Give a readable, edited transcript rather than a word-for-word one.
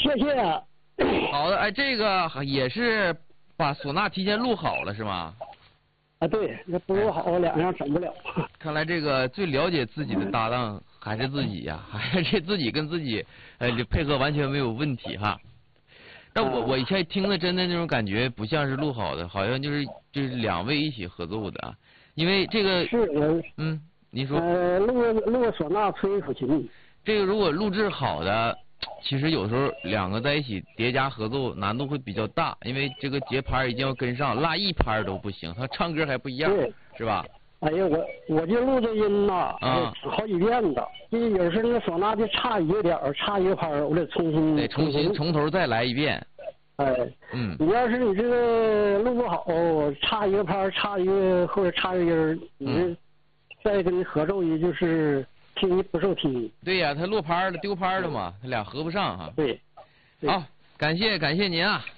谢谢。 好的，哎，这个也是把唢呐提前录好了是吗？ 啊，对，那不录好两样整不了。 看来这个最了解自己的搭档还是自己呀，还是自己跟自己配合完全没有问题哈。但我以前听的真的那种感觉不像是录好的，好像就是两位一起合奏的，因为这个是你说录个唢呐吹一口琴， 这个如果录制好的，其实有时候两个在一起叠加合奏难度会比较大，因为这个节拍一定要跟上，落一拍都不行，他唱歌还不一样，是吧？ 哎呀，我就录这音呐，好几遍的，就是有时候那个唢呐就差一个点儿，差一个拍，我得重新从头再来一遍。 哎，你要是你这个录不好，差一个拍，差一个或者差一个音儿，你再跟你合奏一就是听不受听。 对呀，他落拍了，丢拍了嘛，他俩合不上哈。 对。 好，感谢您啊。